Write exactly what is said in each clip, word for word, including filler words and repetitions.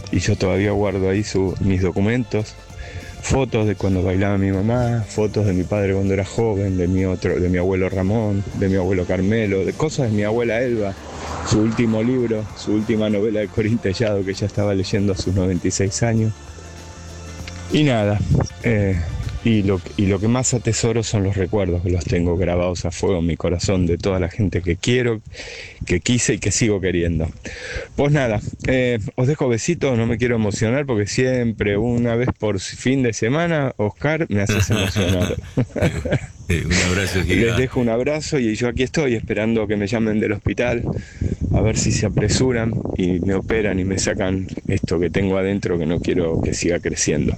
y yo todavía guardo ahí su, mis documentos, fotos de cuando bailaba mi mamá, fotos de mi padre cuando era joven, de mi otro, de mi abuelo Ramón, de mi abuelo Carmelo, de cosas de mi abuela Elba, su último libro, su última novela de Corín Tellado que ya estaba leyendo a sus noventa y seis años. Y nada, eh, y, lo, y lo que más atesoro son los recuerdos, que los tengo grabados a fuego en mi corazón, de toda la gente que quiero, que quise y que sigo queriendo. Pues nada, eh, os dejo besitos, no me quiero emocionar porque siempre, una vez por fin de semana, Oscar, me haces emocionar. Un abrazo gigante. Les dejo un abrazo y yo aquí estoy esperando que me llamen del hospital, a ver si se apresuran y me operan y me sacan esto que tengo adentro que no quiero que siga creciendo.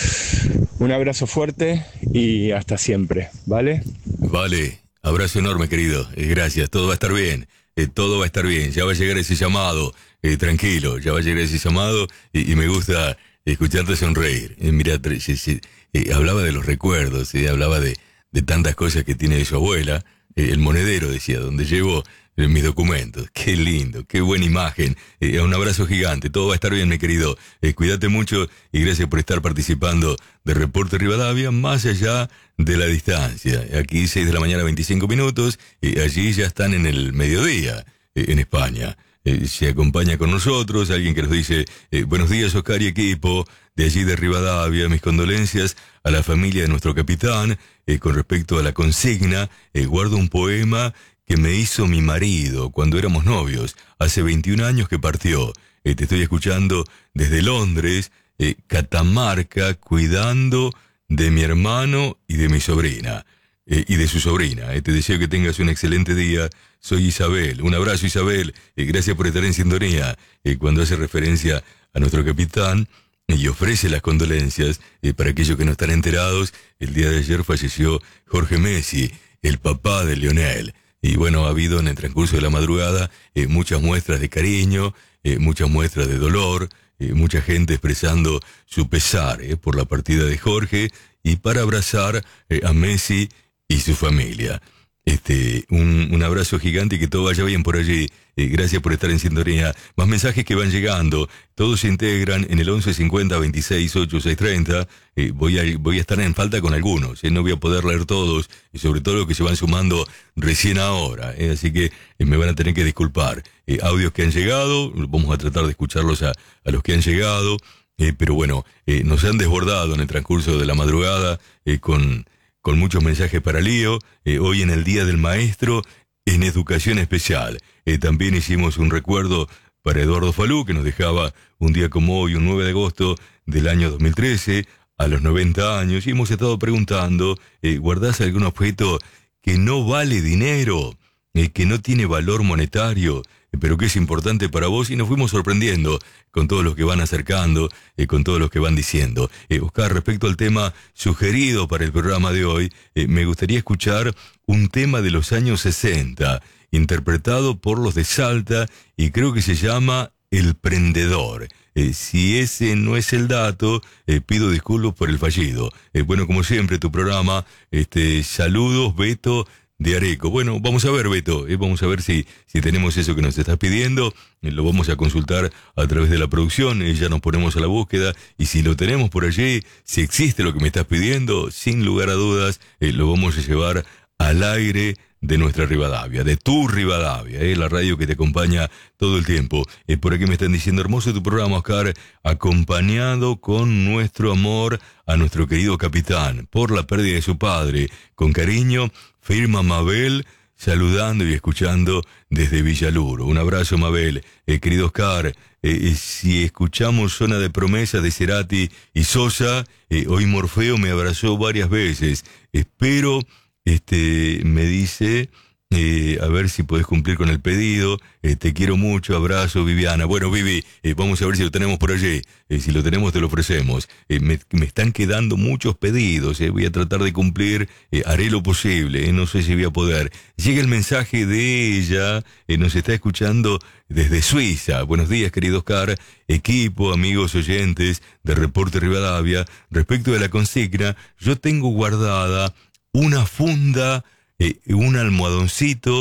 Un abrazo fuerte y hasta siempre, ¿vale? Vale, abrazo enorme, querido. Eh, gracias, todo va a estar bien. Eh, todo va a estar bien, ya va a llegar ese llamado. Eh, tranquilo, ya va a llegar ese llamado y, y me gusta escucharte sonreír. Eh, mira, eh, eh, hablaba de los recuerdos, eh, hablaba de, de tantas cosas que tiene de su abuela. Eh, el monedero, decía, donde llevo eh, mis documentos. Qué lindo, qué buena imagen. Eh, un abrazo gigante, todo va a estar bien, mi querido. Eh, cuídate mucho y gracias por estar participando de Reporte Rivadavia, más allá de la distancia. Aquí seis de la mañana, veinticinco minutos, y allí ya están en el mediodía, eh, en España. Eh, se acompaña con nosotros alguien que nos dice, eh, buenos días, Oscar y equipo, de allí de Rivadavia, mis condolencias a la familia de nuestro capitán. Eh, con respecto a la consigna, eh, guardo un poema que me hizo mi marido cuando éramos novios, hace veintiún años que partió. Eh, te estoy escuchando desde Londres, eh, Catamarca, cuidando de mi hermano y de mi sobrina, eh, y de su sobrina. Eh, te deseo que tengas un excelente día. Soy Isabel. Un abrazo, Isabel. Eh, gracias por estar en sintonía. Eh, cuando hace referencia a nuestro capitán y ofrece las condolencias, eh, para aquellos que no están enterados, el día de ayer falleció Jorge Messi, el papá de Lionel. Y bueno, ha habido en el transcurso de la madrugada eh, muchas muestras de cariño, eh, muchas muestras de dolor, eh, mucha gente expresando su pesar eh, por la partida de Jorge y para abrazar eh, a Messi y su familia. Este, un, un abrazo gigante y que todo vaya bien por allí. Eh, gracias por estar en sintonía. Más mensajes que van llegando. Todos se integran en el once cincuenta veintiséis ochenta y seis treinta. Eh, voy, a, voy a estar en falta con algunos. Eh, no voy a poder leer todos. Y sobre todo los que se van sumando recién ahora. Eh, así que eh, me van a tener que disculpar. Eh, audios que han llegado. Vamos a tratar de escucharlos a, a los que han llegado. Eh, pero bueno, eh, nos han desbordado en el transcurso de la madrugada eh, con... con muchos mensajes para Lío, eh, hoy en el Día del Maestro, en Educación Especial. Eh, también hicimos un recuerdo para Eduardo Falú, que nos dejaba un día como hoy, un nueve de agosto del año dos mil trece, a los noventa años, y hemos estado preguntando, eh, ¿guardás algún objeto que no vale dinero, eh, que no tiene valor monetario, pero que es importante para vos? Y nos fuimos sorprendiendo con todos los que van acercando, eh, con todos los que van diciendo. Eh, Oscar, respecto al tema sugerido para el programa de hoy, eh, me gustaría escuchar un tema de los años sesenta, interpretado por los de Salta, y creo que se llama El Prendedor. Eh, si ese no es el dato, eh, pido disculpas por el fallido. Eh, bueno, como siempre, tu programa, este, saludos, Beto, de Areco. Bueno, vamos a ver, Beto, eh, vamos a ver si, si tenemos eso que nos estás pidiendo, eh, lo vamos a consultar a través de la producción, eh, ya nos ponemos a la búsqueda, y si lo tenemos por allí, si existe lo que me estás pidiendo, sin lugar a dudas, eh, lo vamos a llevar al aire de nuestra Rivadavia, de tu Rivadavia, eh, la radio que te acompaña todo el tiempo. Eh, por aquí me están diciendo, hermoso tu programa, Oscar, acompañado con nuestro amor a nuestro querido capitán, por la pérdida de su padre, con cariño, firma Mabel, saludando y escuchando desde Villaluro. Un abrazo, Mabel. Eh, querido Oscar, eh, eh, si escuchamos Zona de Promesa de Cerati y Sosa, eh, hoy Morfeo me abrazó varias veces. Espero, este, me dice, eh, a ver si podés cumplir con el pedido. Eh, te quiero mucho, abrazo, Viviana. Bueno, Vivi, eh, vamos a ver si lo tenemos por allí. Eh, si lo tenemos, te lo ofrecemos. Eh, me, me están quedando muchos pedidos. Eh, voy a tratar de cumplir. Eh, haré lo posible. Eh, no sé si voy a poder. Llega el mensaje de ella. Eh, nos está escuchando desde Suiza. Buenos días, querido Oscar, equipo, amigos oyentes de Reporte Rivadavia. Respecto de la consigna, yo tengo guardada una funda, eh, un almohadoncito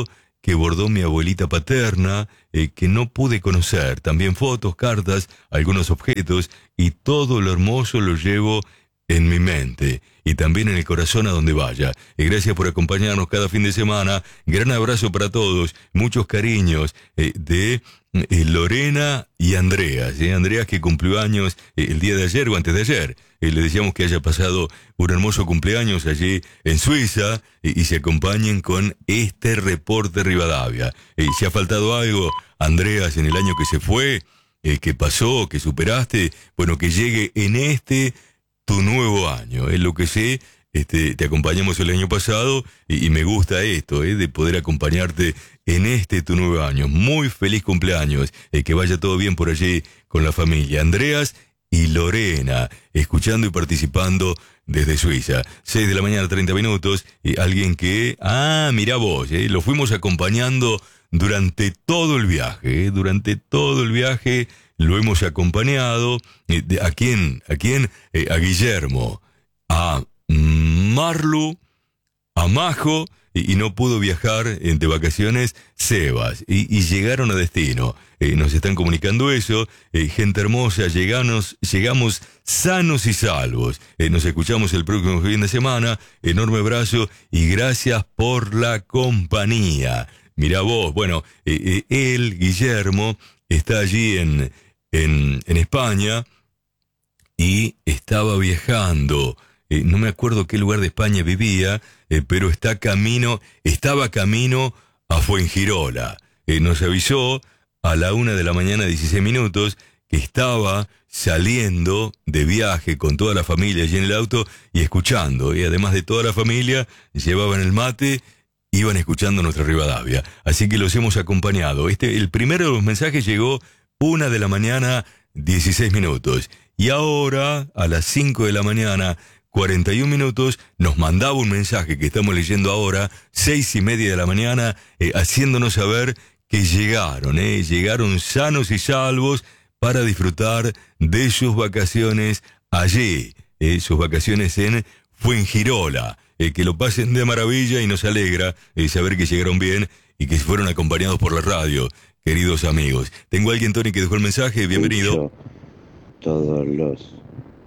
que bordó mi abuelita paterna, eh, que no pude conocer. También fotos, cartas, algunos objetos, y todo lo hermoso lo llevo en mi mente y también en el corazón a donde vaya. Y gracias por acompañarnos cada fin de semana. Gran abrazo para todos, muchos cariños eh, de eh, Lorena y Andreas. Eh, Andreas, que cumplió años eh, el día de ayer o antes de ayer. Eh, le deseamos que haya pasado un hermoso cumpleaños allí en Suiza eh, y se acompañen con este reporte Rivadavia. Eh, si ha faltado algo, Andreas, en el año que se fue, eh, que pasó, que superaste, bueno, que llegue en este tu nuevo año. Es lo que sé. Este, te acompañamos el año pasado y, y me gusta esto, eh, de poder acompañarte en este tu nuevo año. Muy feliz cumpleaños, eh, que vaya todo bien por allí con la familia. Andreas y Lorena, escuchando y participando desde Suiza. seis de la mañana, treinta minutos, y alguien que, ah, mira vos, eh, lo fuimos acompañando durante todo el viaje, eh, durante todo el viaje lo hemos acompañado. Eh, de, ¿A quién? ¿A quién? Eh, a Guillermo, a Marlu, a Majo, y, y no pudo viajar eh, de vacaciones Sebas, y, y llegaron a destino. Eh, nos están comunicando eso. Eh, gente hermosa, llegamos, llegamos sanos y salvos. Eh, nos escuchamos el próximo fin de semana. Enorme abrazo y gracias por la compañía. Mirá vos, bueno, eh, eh, él, Guillermo, está allí en, en, en España y estaba viajando. Eh, no me acuerdo qué lugar de España vivía, eh, pero está camino, estaba camino a Fuengirola. Eh, nos avisó a la una de la mañana, dieciséis minutos, que estaba saliendo de viaje con toda la familia allí en el auto y escuchando. Y además de toda la familia, llevaban el mate, iban escuchando nuestra Rivadavia. Así que los hemos acompañado. Este, el primero de los mensajes llegó una de la mañana, dieciséis minutos. Y ahora, a las cinco de la mañana, cuarenta y un minutos, nos mandaba un mensaje que estamos leyendo ahora, seis y media de la mañana, eh, haciéndonos saber que llegaron, eh, llegaron sanos y salvos para disfrutar de sus vacaciones allí, eh, sus vacaciones en Fuengirola. Eh, que lo pasen de maravilla y nos alegra eh, saber que llegaron bien y que fueron acompañados por la radio, queridos amigos. Tengo a alguien, Tony, que dejó el mensaje. Bienvenido. Todos los...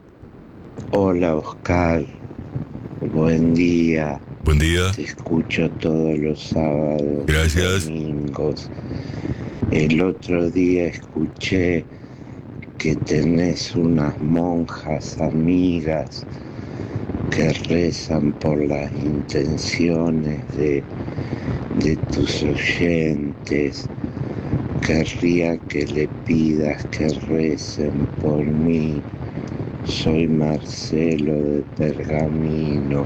Hola, Oscar. Buen día. Buen día. Te escucho todos los sábados. Gracias. Domingos. El otro día escuché que tenés unas monjas amigas que rezan por las intenciones de, de tus oyentes. Querría que le pidas que recen por mí. Soy Marcelo de Pergamino.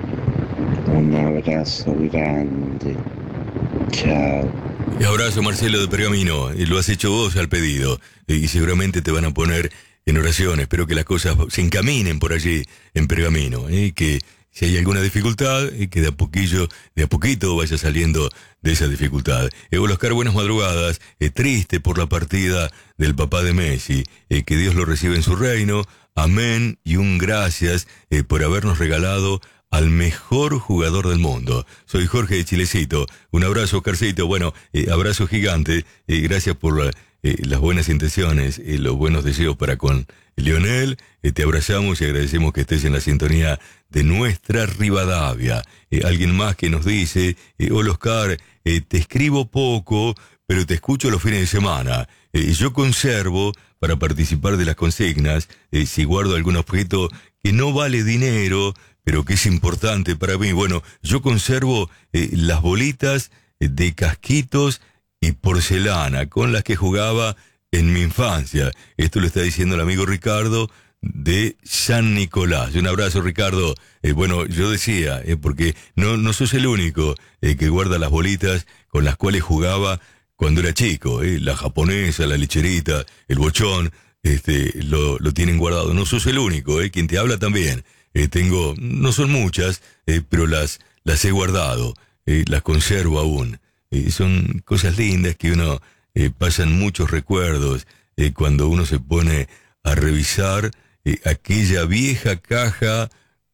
Un abrazo grande. Chao. Un abrazo, Marcelo de Pergamino. Lo has hecho vos al pedido y seguramente te van a poner en oración. Espero que las cosas se encaminen por allí en Pergamino, ¿eh? Que si hay alguna dificultad, eh, que de a poquillo, de a poquito vaya saliendo de esa dificultad. Eh, hola, Oscar, buenas madrugadas. Eh, triste por la partida del papá de Messi. Eh, que Dios lo reciba en su reino. Amén y un gracias eh, por habernos regalado al mejor jugador del mundo. Soy Jorge de Chilecito. Un abrazo, Oscarcito. Bueno, eh, abrazo gigante. Eh, gracias por la, eh, las buenas intenciones y los buenos deseos para con Lionel. Eh, te abrazamos y agradecemos que estés en la sintonía de nuestra Rivadavia. Eh, alguien más que nos dice, eh, hola, Oscar, eh, te escribo poco, pero te escucho los fines de semana. Eh, yo conservo para participar de las consignas, eh, si guardo algún objeto que no vale dinero, pero que es importante para mí. Bueno, yo conservo eh, las bolitas eh, de casquitos y porcelana con las que jugaba en mi infancia. Esto lo está diciendo el amigo Ricardo de San Nicolás. Un abrazo, Ricardo. Eh, bueno, yo decía, eh, porque no, no sos el único eh, que guarda las bolitas con las cuales jugaba cuando era chico. Eh, la japonesa, la lecherita, el bochón, este, lo, lo tienen guardado. No sos el único, eh, quien te habla también. Eh, tengo, no son muchas, eh, pero las, las he guardado, eh, las conservo aún. Eh, son cosas lindas que uno eh, pasan muchos recuerdos eh, cuando uno se pone a revisar eh, aquella vieja caja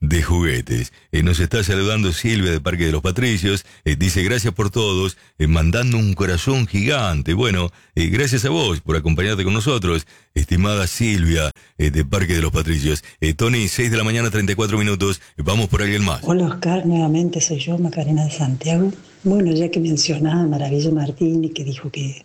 de juguetes. Eh, nos está saludando Silvia de Parque de los Patricios, eh, dice gracias por todos, eh, mandando un corazón gigante. Bueno, eh, gracias a vos por acompañarte con nosotros, estimada Silvia eh, de Parque de los Patricios. Eh, Tony, seis de la mañana, treinta y cuatro minutos, eh, vamos por alguien más. Hola Oscar, nuevamente soy yo, Macarena de Santiago. Bueno, ya que mencionaba a Maravilla Martínez, que dijo que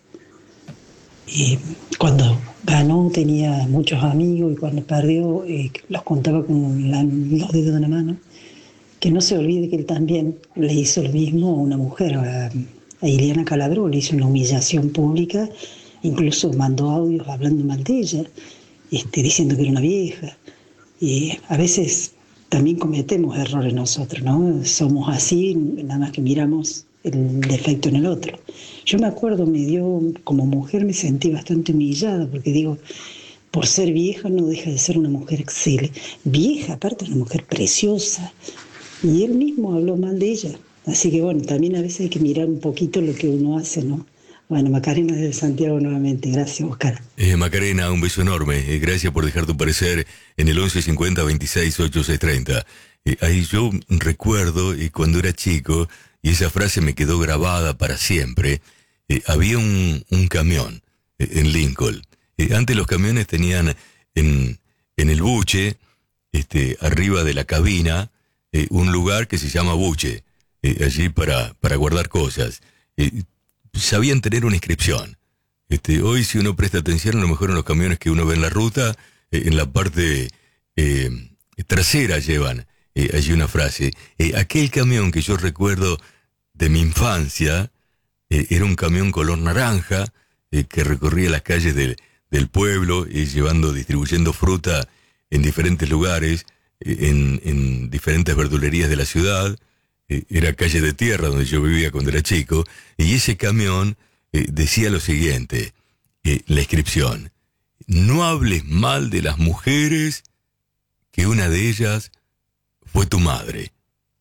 eh, cuando ganó tenía muchos amigos y cuando perdió eh, los contaba con la, los dedos de la mano, que no se olvide que él también le hizo lo mismo a una mujer, a, a Ileana Calabró, le hizo una humillación pública, incluso mandó audios hablando mal de ella, este, diciendo que era una vieja. Y a veces también cometemos errores nosotros, ¿no? Somos así, nada más que miramos el defecto en el otro. Yo me acuerdo, me dio, como mujer me sentí bastante humillada, porque digo, por ser vieja no deja de ser una mujer excelente. Vieja, aparte, una mujer preciosa. Y él mismo habló mal de ella. Así que bueno, también a veces hay que mirar un poquito lo que uno hace, ¿no? Bueno, Macarena de Santiago nuevamente. Gracias, Oscar. Eh, Macarena, un beso enorme. Eh, gracias por dejar tu parecer en el once cincuenta veintiséis ochenta y seis treinta. Eh, ahí yo recuerdo eh, cuando era chico, y esa frase me quedó grabada para siempre. Eh, había un, un camión eh, en Lincoln. Eh, antes los camiones tenían en, en el buche, este, arriba de la cabina, eh, un lugar que se llama buche, eh, allí para, para guardar cosas. Eh, sabían tener una inscripción. Este, hoy si uno presta atención, a lo mejor en los camiones que uno ve en la ruta, eh, en la parte eh, trasera llevan eh, allí una frase. Eh, aquel camión que yo recuerdo de mi infancia, eh, era un camión color naranja, eh, que recorría las calles del, del pueblo, eh, llevando, distribuyendo fruta en diferentes lugares, eh, en, en diferentes verdulerías de la ciudad. Eh, era calle de tierra donde yo vivía cuando era chico, y ese camión eh, decía lo siguiente, eh, la inscripción: no hables mal de las mujeres, que una de ellas fue tu madre.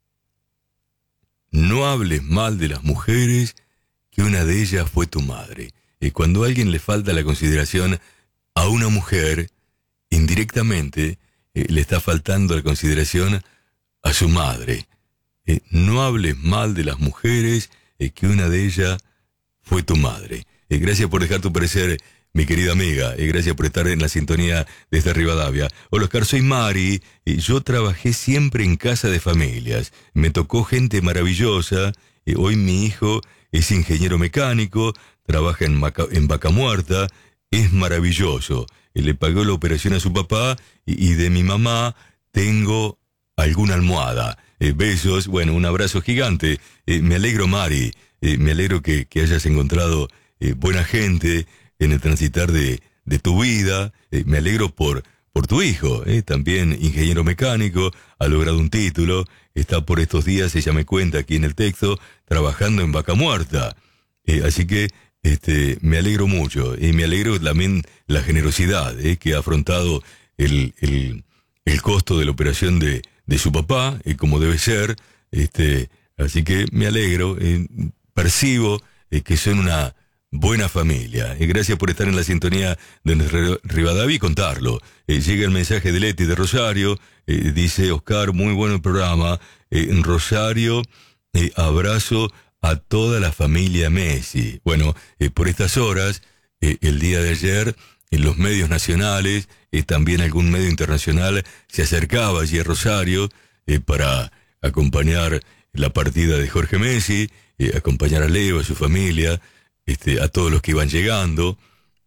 No hables mal de las mujeres, que una de ellas fue tu madre. Y cuando a alguien le falta la consideración a una mujer, indirectamente eh, le está faltando la consideración a su madre. Eh, no hables mal de las mujeres, eh, que una de ellas fue tu madre. Eh, gracias por dejar tu parecer, mi querida amiga. Eh, gracias por estar en la sintonía desde Rivadavia. Hola Oscar, soy Mari. Eh, yo trabajé siempre en casa de familias. Me tocó gente maravillosa. Eh, hoy mi hijo es ingeniero mecánico, trabaja en, Maca, en Vaca Muerta. Es maravilloso. Eh, le pagó la operación a su papá y, y de mi mamá tengo alguna almohada. Eh, besos, bueno, un abrazo gigante. Eh, me alegro, Mari, eh, me alegro que, que hayas encontrado eh, buena gente en el transitar de, de tu vida. Eh, me alegro por, por tu hijo, eh, también ingeniero mecánico, ha logrado un título, está por estos días, ella me cuenta aquí en el texto, trabajando en Vaca Muerta. Eh, así que este, me alegro mucho, y me alegro también la generosidad eh, que ha afrontado el, el, el costo de la operación de de su papá, eh, como debe ser, este, así que me alegro, eh, percibo eh, que son una buena familia. Eh, gracias por estar en la sintonía de Rivadavia y contarlo. Eh, llega el mensaje de Leti de Rosario, eh, dice Oscar, muy bueno el programa, eh, en Rosario, eh, abrazo a toda la familia Messi. Bueno, eh, por estas horas, eh, el día de ayer, en los medios nacionales, eh, también algún medio internacional se acercaba allí a Rosario eh, para acompañar la partida de Jorge Messi, eh, acompañar a Leo, a su familia, este, a todos los que iban llegando.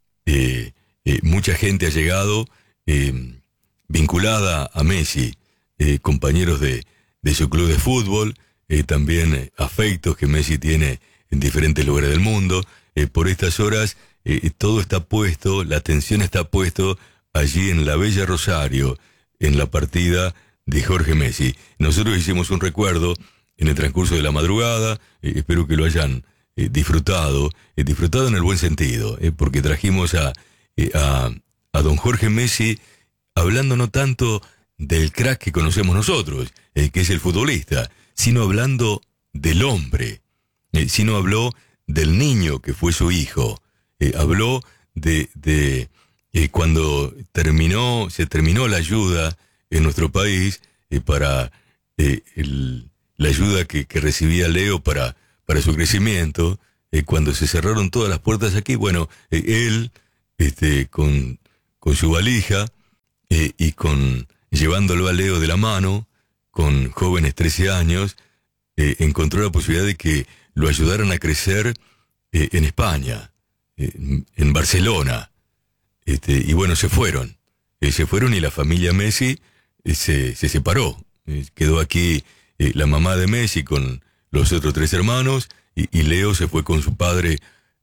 Eh, eh, mucha gente ha llegado eh, vinculada a Messi, eh, compañeros de, de su club de fútbol, eh, también eh, afectos que Messi tiene en diferentes lugares del mundo. Eh, por estas horas eh, todo está puesto, la atención está puesto allí en la bella Rosario, en la partida de Jorge Messi. Nosotros hicimos un recuerdo en el transcurso de la madrugada, eh, espero que lo hayan eh, disfrutado, eh, disfrutado en el buen sentido, eh, porque trajimos a, eh, a, a don Jorge Messi hablando no tanto del crack que conocemos nosotros, eh, que es el futbolista, sino hablando del hombre, eh, sino habló del niño que fue su hijo, eh, habló de, de eh, cuando terminó, se terminó la ayuda en nuestro país, eh, para eh, el, la ayuda que, que recibía Leo para, para su crecimiento. Eh, cuando se cerraron todas las puertas aquí, bueno, eh, él, este, con, con su valija eh, y con llevándolo a Leo de la mano, con jóvenes trece años, eh, encontró la posibilidad de que lo ayudaran a crecer eh, en España, eh, en Barcelona. Este, y bueno, se fueron. Eh, se fueron y la familia Messi eh, se, se separó. Eh, quedó aquí eh, la mamá de Messi con los otros tres hermanos y, y Leo se fue con su padre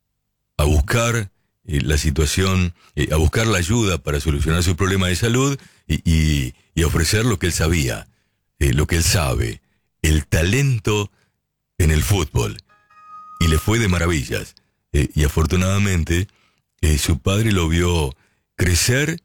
a buscar eh, la situación, eh, a buscar la ayuda para solucionar su problema de salud y, y, y ofrecer lo que él sabía, eh, lo que él sabe, el talento en el fútbol. Y le fue de maravillas. Eh, y afortunadamente eh, su padre lo vio crecer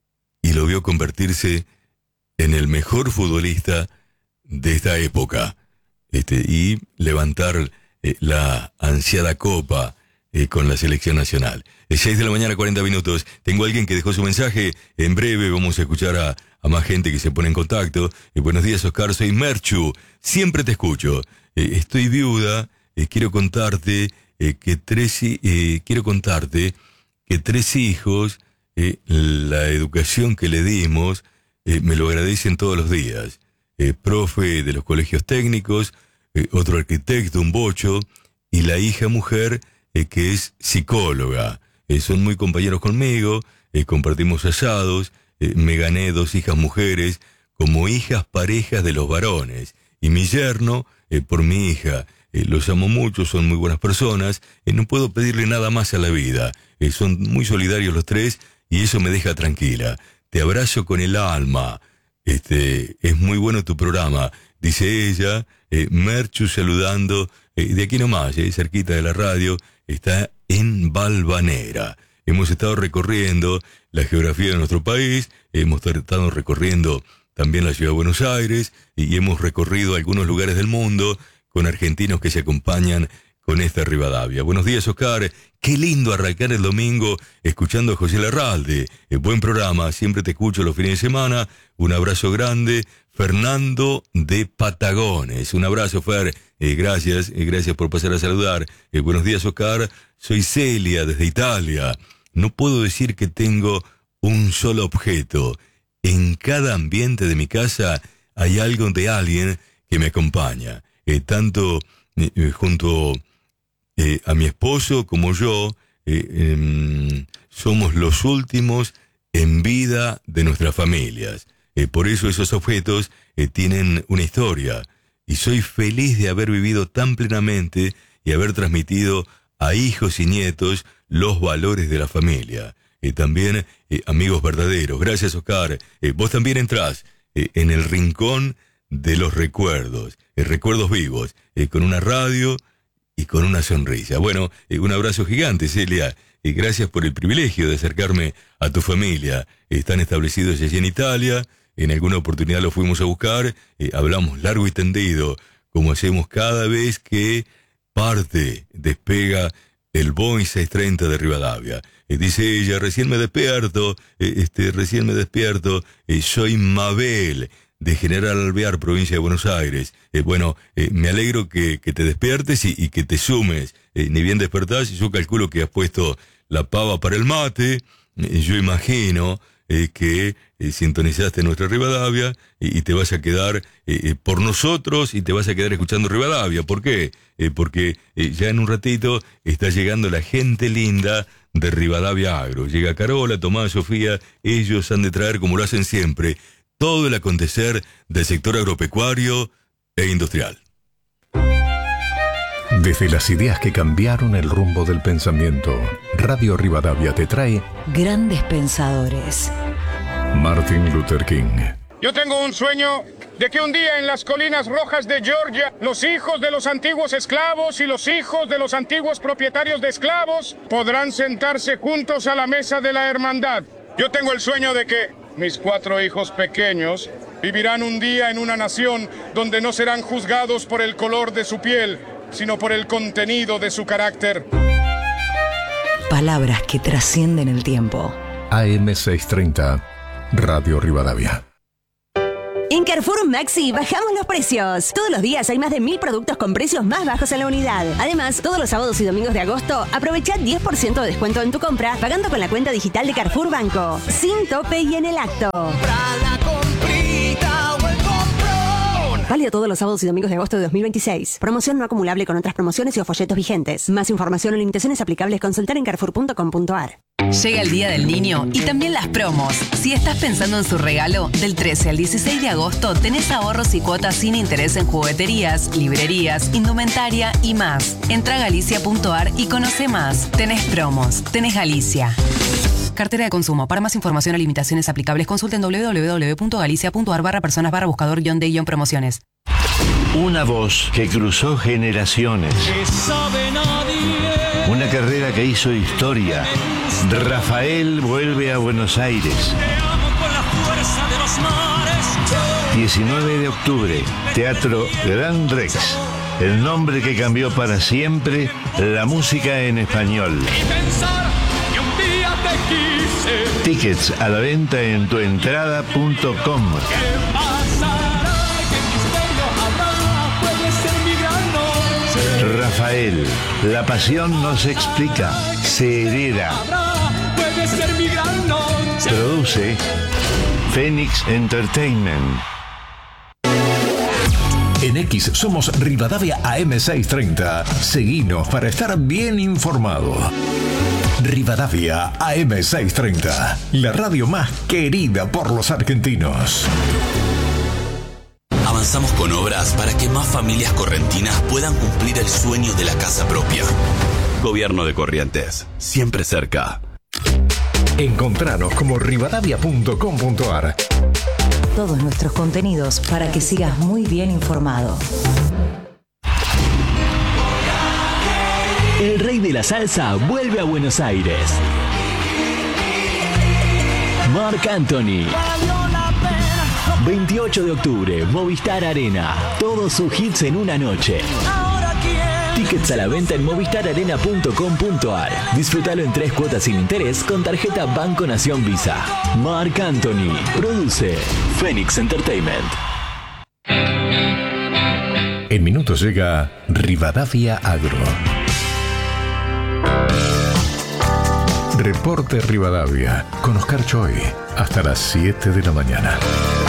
y lo vio convertirse en el mejor futbolista de esta época. Este, y levantar eh, la ansiada copa eh, con la selección nacional. Es seis de la mañana, cuarenta minutos. Tengo a alguien que dejó su mensaje. En breve vamos a escuchar a, a más gente que se pone en contacto. Eh, buenos días, Oscar. Soy Merchu. Siempre te escucho. Eh, estoy viuda. Eh, quiero contarte eh, que tres eh, quiero contarte que tres hijos, eh, la educación que le dimos, eh, me lo agradecen todos los días. Eh, profe de los colegios técnicos, eh, otro arquitecto, un bocho, y la hija mujer eh, que es psicóloga. Eh, son muy compañeros conmigo, eh, compartimos asados, eh, me gané dos hijas mujeres como hijas parejas de los varones, y mi yerno eh, por mi hija. Eh, los amo mucho, son muy buenas personas, eh, no puedo pedirle nada más a la vida. Eh, son muy solidarios los tres y eso me deja tranquila. Te abrazo con el alma. Este, es muy bueno tu programa, dice ella. eh, Merchu saludando, eh, de aquí nomás, eh, cerquita de la radio, está en Valvanera. Hemos estado recorriendo la geografía de nuestro país, hemos estado recorriendo también la ciudad de Buenos Aires y hemos recorrido algunos lugares del mundo con argentinos que se acompañan con esta Rivadavia. Buenos días, Oscar. Qué lindo arrancar el domingo escuchando a José Larralde. Eh, buen programa, siempre te escucho los fines de semana. Un abrazo grande. Fernando de Patagones. Un abrazo, Fer. Eh, gracias, eh, gracias por pasar a saludar. Eh, buenos días, Oscar. Soy Celia, desde Italia. No puedo decir que tengo un solo objeto. En cada ambiente de mi casa hay algo de alguien que me acompaña. Eh, tanto eh, junto eh, a mi esposo como yo, eh, eh, somos los últimos en vida de nuestras familias. Eh, por eso esos objetos eh, tienen una historia. Y soy feliz de haber vivido tan plenamente y haber transmitido a hijos y nietos los valores de la familia. Eh, también eh, amigos verdaderos. Gracias, Oscar. Eh, vos también entrás eh, en el rincón de los recuerdos, eh, recuerdos vivos, eh, con una radio y con una sonrisa. Bueno, eh, un abrazo gigante, Celia, y eh, gracias por el privilegio de acercarme a tu familia. Eh, están establecidos allí en Italia, en alguna oportunidad los fuimos a buscar, eh, hablamos largo y tendido, como hacemos cada vez que parte, despega el Boeing seiscientos treinta de Rivadavia. Eh, dice ella, recién me despierto, eh, este, recién me despierto, eh, soy Mabel, de General Alvear, provincia de Buenos Aires. Eh, bueno, eh, me alegro que, que te despiertes y, y que te sumes. Eh, ni bien despertás, y yo calculo que has puesto la pava para el mate. Eh, yo imagino eh, que eh, sintonizaste nuestra Rivadavia y, y te vas a quedar eh, eh, por nosotros y te vas a quedar escuchando Rivadavia. ¿Por qué? Eh, porque eh, ya en un ratito está llegando la gente linda de Rivadavia Agro. Llega Carola, Tomás, Sofía. Ellos han de traer, como lo hacen siempre, todo el acontecer del sector agropecuario e industrial. Desde las ideas que cambiaron el rumbo del pensamiento, Radio Rivadavia te trae Grandes Pensadores. Martin Luther King. Yo tengo un sueño de que un día en las colinas rojas de Georgia, los hijos de los antiguos esclavos y los hijos de los antiguos propietarios de esclavos podrán sentarse juntos a la mesa de la hermandad. Yo tengo el sueño de que mis cuatro hijos pequeños vivirán un día en una nación donde no serán juzgados por el color de su piel, sino por el contenido de su carácter. Palabras que trascienden el tiempo. A M seiscientos treinta, Radio Rivadavia. En Carrefour Maxi bajamos los precios. Todos los días hay más de mil productos con precios más bajos en la unidad. Además, todos los sábados y domingos de agosto, aprovecha diez por ciento de descuento en tu compra pagando con la cuenta digital de Carrefour Banco. Sin tope y en el acto. Válido todos los sábados y domingos de agosto de dos mil veintiséis. Promoción no acumulable con otras promociones y o folletos vigentes. Más información o limitaciones aplicables consultar en carrefour punto com punto a r. Llega el Día del Niño y también las promos. Si estás pensando en su regalo, del trece al dieciséis de agosto tenés ahorros y cuotas sin interés en jugueterías, librerías, indumentaria y más. Entra a galicia punto a r y conoce más. Tenés promos. Tenés Galicia. Cartera de consumo. Para más información o limitaciones aplicables, consulten doble u doble u doble u punto galicia punto a r barra personas barra buscador guión de guión promociones. Una voz que cruzó generaciones. Una carrera que hizo historia. Rafael vuelve a Buenos Aires. diecinueve de octubre, Teatro Gran Rex. El nombre que cambió para siempre la música en español. Tickets a la venta en tuentrada punto com. Rafael, la pasión no se explica, se hereda. Produce Phoenix Entertainment. En X somos Rivadavia A M seiscientos treinta. Seguinos para estar bien informado. Rivadavia A M seiscientos treinta, la radio más querida por los argentinos. Avanzamos con obras para que más familias correntinas puedan cumplir el sueño de la casa propia. Gobierno de Corrientes, siempre cerca. Encontranos como rivadavia punto com punto a r. Todos nuestros contenidos para que sigas muy bien informado. El rey de la salsa vuelve a Buenos Aires. Marc Anthony. veintiocho de octubre, Movistar Arena. Todos sus hits en una noche. Tickets a la venta en movistar arena punto com punto a r. Disfrútalo en tres cuotas sin interés con tarjeta Banco Nación Visa. Marc Anthony. Produce Phoenix Entertainment. En minutos llega Rivadavia Agro. Reporte Rivadavia con Oscar Choi hasta las siete de la mañana.